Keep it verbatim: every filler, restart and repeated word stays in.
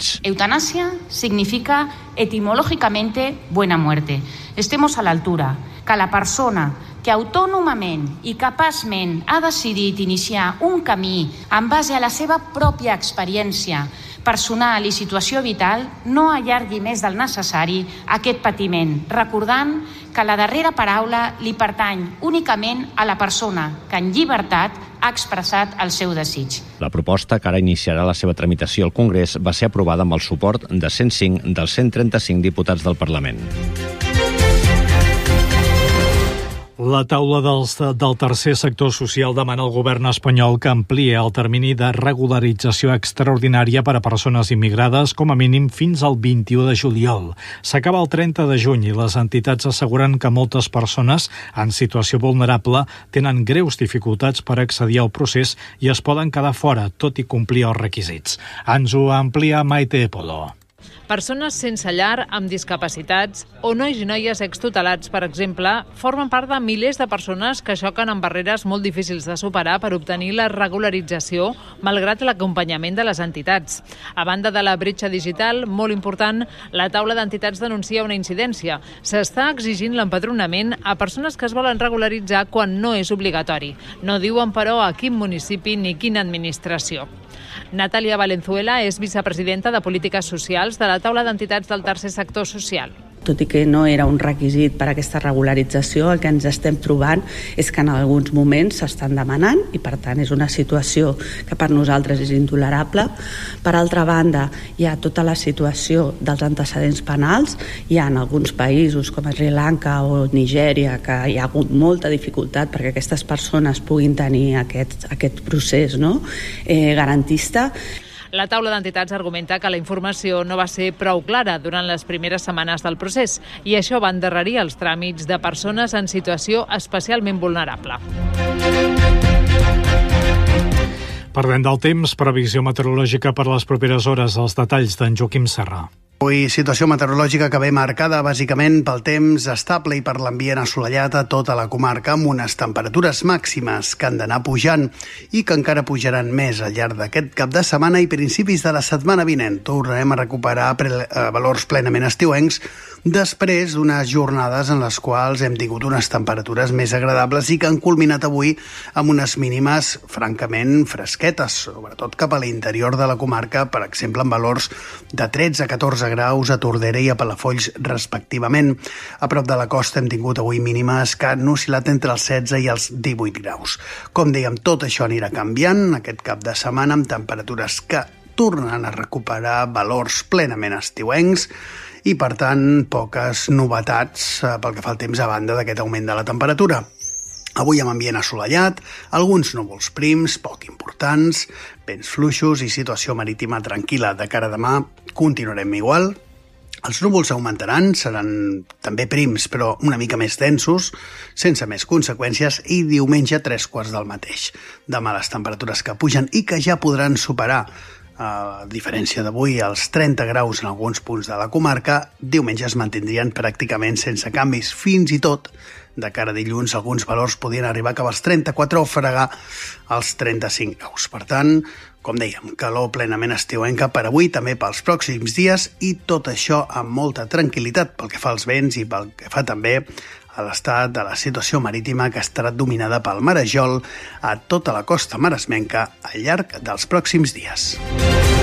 requisits. Eutanasia significa etimológicamente buena muerte. Estemos a l'altura, que la persona que autònomament i capaçment ha decidit iniciar un camí en base a la seva pròpia experiència personal i situació vital no allargui més del necessari aquest patiment, recordant que la darrera paraula li pertany únicament a la persona que en llibertat ha expressat el seu desig. La proposta, que ara iniciarà la seva tramitació al Congrés, va ser aprovada amb el suport de cent cinc dels cent trenta-cinc diputats del Parlament. La taula dels, del tercer sector social demana al govern espanyol que ampliï el termini de regularització extraordinària per a persones immigrades com a mínim fins al vint-i-u de juliol. S'acaba el trenta de juny i les entitats asseguren que moltes persones en situació vulnerable tenen greus dificultats per accedir al procés i es poden quedar fora, tot i complir els requisits. Ens ho amplia Maite Polo. Persones sense llar, amb discapacitats o nois i noies extutelats, per exemple, formen part de milers de persones que xoquen amb barreres molt difícils de superar per obtenir la regularització, malgrat l'acompanyament de les entitats. A banda de la bretxa digital, molt important, la taula d'entitats denuncia una incidència. S'està exigint l'empadronament a persones que es volen regularitzar quan no és obligatori. No diuen, però, a quin municipi ni quina administració. Natàlia Valenzuela és vicepresidenta de Polítiques Socials de la taula d'entitats del tercer sector social. Tot i que no era un requisit per a aquesta regularització, el que ens estem trobant és que en alguns moments s'estan demanant i, per tant, és una situació que per nosaltres és intolerable. Per altra banda, hi ha tota la situació dels antecedents penals. Hi ha en alguns països, com Sri Lanka o Nigèria, que hi ha hagut molta dificultat perquè aquestes persones puguin tenir aquest, aquest procés, no? eh, garantista. La taula d'entitats argumenta que la informació no va ser prou clara durant les primeres setmanes del procés i això va endarrerir els tràmits de persones en situació especialment vulnerable. Parlem del temps, previsió meteorològica per les properes hores, els detalls d'en Joaquim Serra. Avui situació meteorològica que ve marcada bàsicament pel temps estable i per l'ambient assolellat a tota la comarca, amb unes temperatures màximes que han d'anar pujant i que encara pujaran més al llarg d'aquest cap de setmana i principis de la setmana vinent. Tornarem a recuperar pre- valors plenament estiuencs després d'unes jornades en les quals hem tingut unes temperatures més agradables i que han culminat avui amb unes mínimes francament fresquetes, sobretot cap a l'interior de la comarca, per exemple, amb valors de tretze a catorze graus a Tordera i a Palafolls, respectivament. A prop de la costa hem tingut avui mínimes que han oscil·lat entre els setze i els divuit graus. Com dèiem, tot això anirà canviant aquest cap de setmana amb temperatures que tornen a recuperar valors plenament estiuencs i, per tant, poques novetats pel que fa al temps a banda d'aquest augment de la temperatura. Avui amb ambient assolellat, alguns núvols prims, poc importants, vents fluixos i situació marítima tranquil·la. De cara a demà continuarem igual. Els núvols augmentaran, seran també prims, però una mica més densos, sense més conseqüències, i diumenge tres quarts del mateix. Demà les temperatures que pugen i que ja podran superar, a diferència d'avui, els trenta graus en alguns punts de la comarca, diumenge es mantindrien pràcticament sense canvis. Fins i tot, de cara a dilluns, alguns valors podien arribar cap als trenta-quatre o fregar els trenta-cinc graus. Per tant, com dèiem, calor plenament estiuenca per avui, també pels pròxims dies, i tot això amb molta tranquil·litat pel que fa als vents i pel que fa també a l'estat de la situació marítima, que estarà dominada pel marejol a tota la costa maresmenca al llarg dels pròxims dies.